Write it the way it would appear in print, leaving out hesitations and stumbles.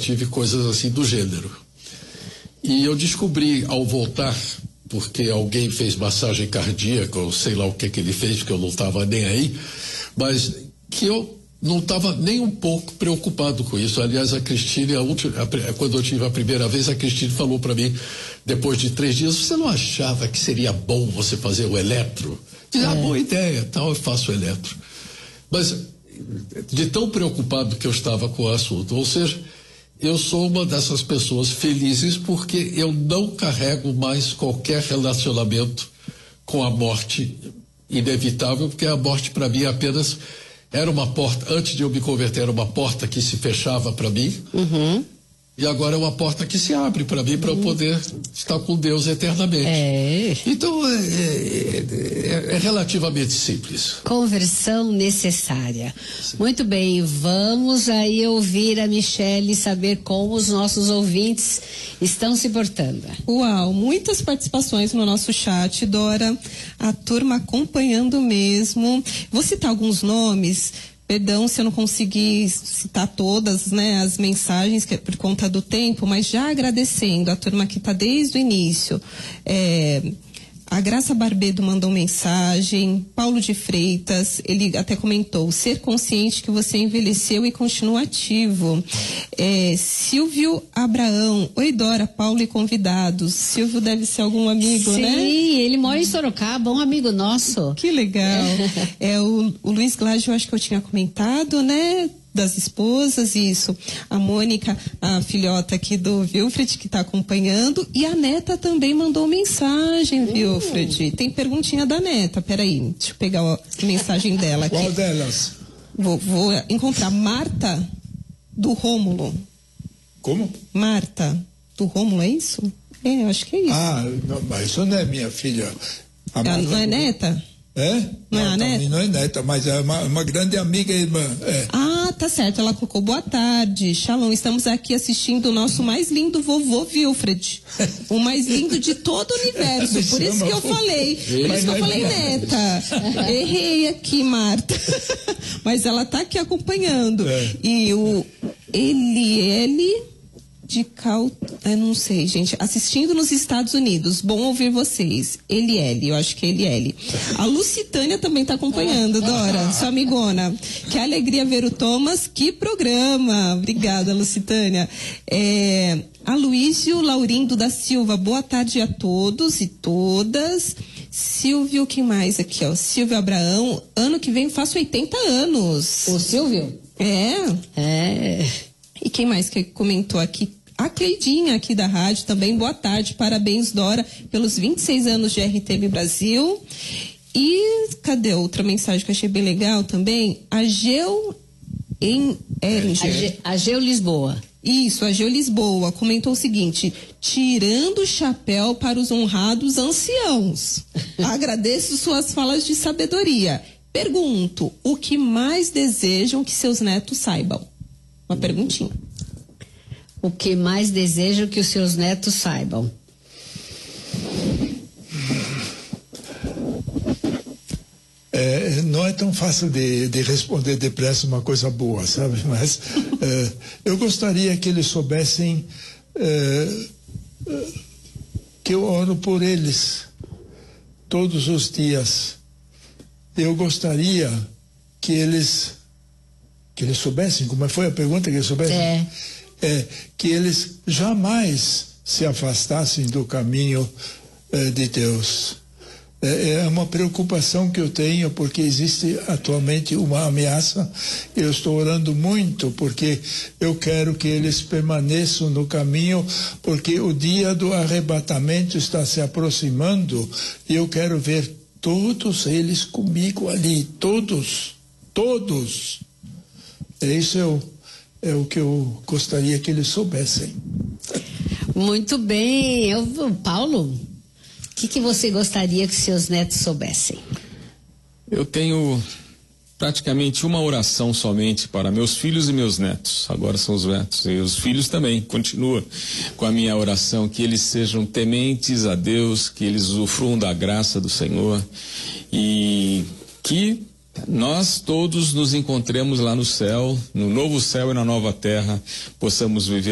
tive coisas assim do gênero. E eu descobri ao voltar, porque alguém fez massagem cardíaca, ou sei lá o que ele fez, porque eu não estava nem aí, mas que eu não estava nem um pouco preocupado com isso. Aliás, a Cristine, quando eu tive a primeira vez, a Cristine falou para mim, depois de 3 dias, você não achava que seria bom você fazer o eletro? Disse, boa ideia, tal, eu faço o eletro. Mas de tão preocupado que eu estava com o assunto, ou seja, eu sou uma dessas pessoas felizes porque eu não carrego mais qualquer relacionamento com a morte inevitável, porque a morte para mim apenas era uma porta, antes de eu me converter, era uma porta que se fechava para mim, e agora é uma porta que se abre para mim, para eu poder estar com Deus eternamente. Então é relativamente simples. Conversão necessária. Sim. Muito bem, vamos aí ouvir a Michele e saber como os nossos ouvintes estão se portando. Uau, muitas participações no nosso chat, Dora, a turma acompanhando mesmo. Vou citar alguns nomes. Perdão se eu não consegui citar todas, né, as mensagens por conta do tempo, mas já agradecendo a turma que está desde o início. A Graça Barbedo mandou mensagem, Paulo de Freitas, ele até comentou, ser consciente que você envelheceu e continua ativo. Silvio Abraão, oi Dora, Paulo e convidados. Silvio deve ser algum amigo, sim, né? Sim, ele mora em Sorocaba, um amigo nosso. Que legal. O Luiz Glage, eu acho que eu tinha comentado, né? Das esposas, isso. A Mônica, a filhota aqui do Wilfred, que está acompanhando, e a neta também mandou mensagem, Wilfred. Tem perguntinha da neta, peraí, deixa eu pegar a mensagem dela aqui. Qual delas? Vou encontrar Marta do Rômulo. Como? Marta do Rômulo, é isso? Eu acho que é isso. Não, mas isso não é minha filha. Não é neta? Não é a neta? Não é neta, mas é uma grande amiga e irmã. Tá certo. Ela colocou boa tarde. Shalom, estamos aqui assistindo o nosso mais lindo vovô Wilfred. O mais lindo de todo o universo. Por isso que eu falei. Por isso que eu falei neta. Errei aqui, Marta. Mas ela tá aqui acompanhando. E o Eliele de não sei, gente, assistindo nos Estados Unidos, bom ouvir vocês. Eliele, eu acho que é Eliele. A Lucitânia também tá acompanhando, Dora, sua amigona. Que alegria ver o Thomas, que programa. Obrigada, Lucitânia. Aloísio Laurindo da Silva, boa tarde a todos e todas. Silvio, quem mais aqui, ó? Silvio Abraão, ano que vem faço 80 anos. O Silvio? E quem mais que comentou aqui? A Cleidinha aqui da rádio também, boa tarde, parabéns Dora pelos 26 anos de RTM Brasil. E cadê outra mensagem que eu achei bem legal também? Ageu Lisboa. Isso, Ageu Lisboa comentou o seguinte: tirando o chapéu para os honrados anciãos. Agradeço suas falas de sabedoria. Pergunto, o que mais desejam que seus netos saibam? Uma perguntinha. O que mais desejam que os seus netos saibam? Não é tão fácil de responder depressa uma coisa boa, sabe? Mas eu gostaria que eles soubessem que eu oro por eles todos os dias. Eu gostaria que eles soubessem, como foi a pergunta, que eles soubessem? Que eles jamais se afastassem do caminho de Deus. É uma preocupação que eu tenho, porque existe atualmente uma ameaça. Eu estou orando muito, porque eu quero que eles permaneçam no caminho, porque o dia do arrebatamento está se aproximando, e eu quero ver todos eles comigo ali, todos. Isso é o que eu gostaria que eles soubessem. Muito bem. Paulo, o que você gostaria que seus netos soubessem? Eu tenho praticamente uma oração somente para meus filhos e meus netos. Agora são os netos. E os filhos também. Continua com a minha oração, que eles sejam tementes a Deus, que eles usufruam da graça do Senhor e que nós todos nos encontremos lá no céu, no novo céu e na nova terra, possamos viver